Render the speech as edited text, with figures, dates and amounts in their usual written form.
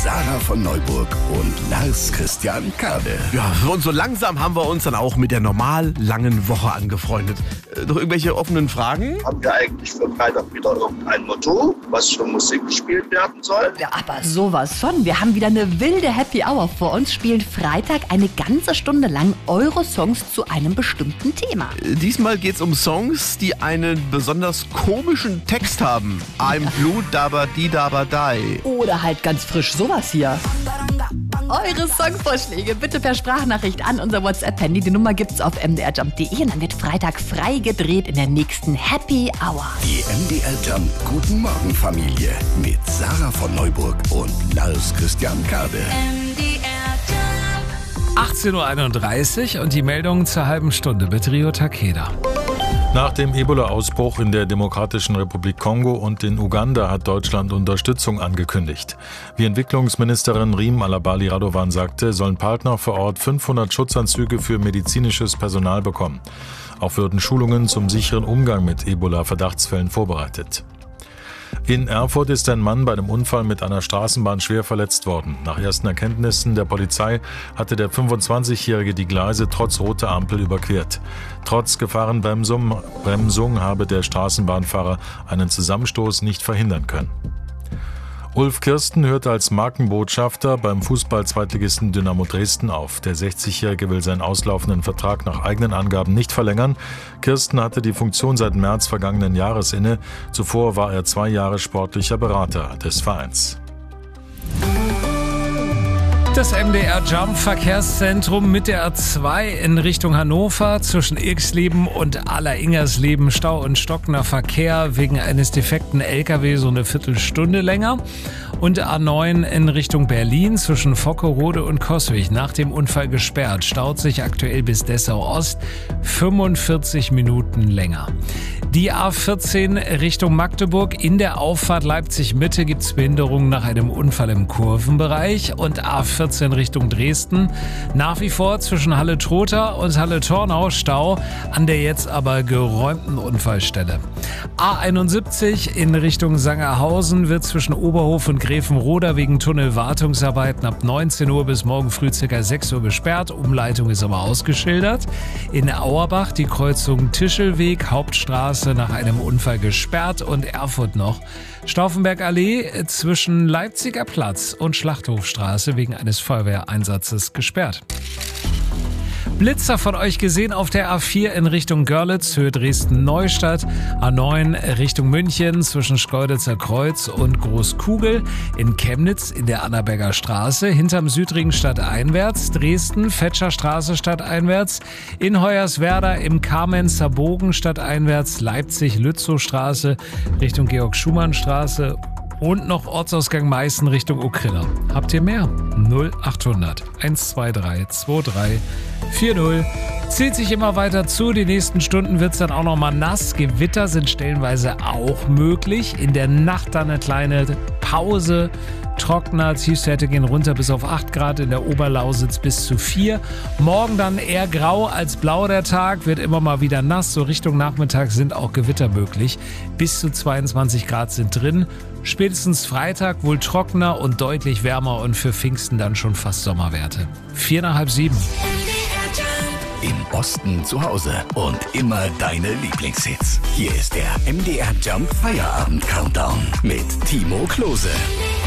Sarah von Neuburg und Lars Christian Kade. Ja, und so langsam haben wir uns dann auch mit der normal langen Woche angefreundet. Noch irgendwelche offenen Fragen? Haben wir eigentlich für Freitag wieder irgendein Motto, was für Musik gespielt werden soll? Ja, aber sowas von. Wir haben wieder eine wilde Happy Hour vor uns, spielen Freitag eine ganze Stunde lang eure Songs zu einem bestimmten Thema. Diesmal geht's um Songs, die einen besonders komischen Text haben. I'm blue, daba di daba die. Oder halt ganz frisch sowas hier. Eure Songvorschläge bitte per Sprachnachricht an unser WhatsApp-Handy. Die Nummer gibt's auf mdrjump.de und dann wird Freitag frei gedreht in der nächsten Happy Hour. Die MDR Jump Guten Morgen Familie mit Sarah von Neuburg und Lars Christian Kade. 18.31 Uhr und die Meldung zur halben Stunde mit Rio Takeda. Nach dem Ebola-Ausbruch in der Demokratischen Republik Kongo und in Uganda hat Deutschland Unterstützung angekündigt. Wie Entwicklungsministerin Riem Alabali Radovan sagte, sollen Partner vor Ort 500 Schutzanzüge für medizinisches Personal bekommen. Auch würden Schulungen zum sicheren Umgang mit Ebola-Verdachtsfällen vorbereitet. In Erfurt ist ein Mann bei einem Unfall mit einer Straßenbahn schwer verletzt worden. Nach ersten Erkenntnissen der Polizei hatte der 25-Jährige die Gleise trotz roter Ampel überquert. Trotz Gefahrenbremsung habe der Straßenbahnfahrer einen Zusammenstoß nicht verhindern können. Ulf Kirsten hört als Markenbotschafter beim Fußball-Zweitligisten Dynamo Dresden auf. Der 60-Jährige will seinen auslaufenden Vertrag nach eigenen Angaben nicht verlängern. Kirsten hatte die Funktion seit März vergangenen Jahres inne. Zuvor war er 2 Jahre sportlicher Berater des Vereins. Das MDR Jump Verkehrszentrum mit der A2 in Richtung Hannover zwischen Irxleben und Aller-Ingersleben Stau und stockender Verkehr wegen eines defekten LKW so eine Viertelstunde länger. Und A9 in Richtung Berlin zwischen Vockerode und Coswig nach dem Unfall gesperrt. Staut sich aktuell bis Dessau Ost 45 Minuten länger. Die A14 Richtung Magdeburg in der Auffahrt Leipzig Mitte gibt's Behinderungen nach einem Unfall im Kurvenbereich. Und A14 Richtung Dresden nach wie vor zwischen Halle-Trotha und Halle-Tornau Stau an der jetzt aber geräumten Unfallstelle. A71 in Richtung Sangerhausen wird zwischen Oberhof und Gräfenroda wegen Tunnelwartungsarbeiten ab 19 Uhr bis morgen früh ca. 6 Uhr gesperrt. Umleitung ist aber ausgeschildert. In Auerbach die Kreuzung Tischelweg, Hauptstraße nach einem Unfall gesperrt und Erfurt noch. Stauffenberg-Allee zwischen Leipziger Platz und Schlachthofstraße wegen eines Feuerwehreinsatzes gesperrt. Blitzer von euch gesehen auf der A4 in Richtung Görlitz, Höhe Dresden-Neustadt, A9 Richtung München zwischen Schkeuditzer Kreuz und Großkugel, in Chemnitz in der Annaberger Straße, hinterm Südring stadteinwärts, Dresden, Fetscher Straße stadteinwärts, in Hoyerswerda im Kamenzer Bogen stadteinwärts, Leipzig Lützow Straße Richtung Georg-Schumann-Straße und noch Ortsausgang Meißen Richtung Okrilla. Habt ihr mehr? 0800 123 23 40. Zählt sich immer weiter zu. Die nächsten Stunden wird es dann auch noch mal nass. Gewitter sind stellenweise auch möglich. In der Nacht dann eine kleine Pause. Trockener, Tiefstwerte gehen runter bis auf 8 Grad, in der Oberlausitz bis zu 4. Morgen dann eher grau als blau der Tag, wird immer mal wieder nass. So Richtung Nachmittag sind auch Gewitter möglich. Bis zu 22 Grad sind drin. Spätestens Freitag wohl trockener und deutlich wärmer und für Pfingsten dann schon fast Sommerwerte. 6:45. Im Osten zu Hause und immer deine Lieblingshits. Hier ist der MDR Jump Feierabend Countdown mit Timo Klose.